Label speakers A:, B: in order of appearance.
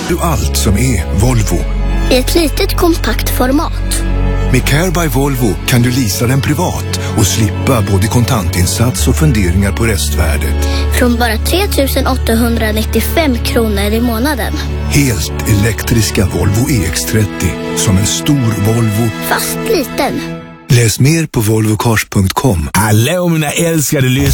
A: du allt som är Volvo.
B: I ett litet kompakt format.
A: Med Care by Volvo kan du leasa den privat och slippa både kontantinsats och funderingar på restvärdet.
B: Från bara 3 895 kronor i månaden.
A: Helt elektriska Volvo EX30 som en stor Volvo.
B: Fast liten.
A: Läs mer på volvocars.com.
C: Hallå mina älskade lyssnare.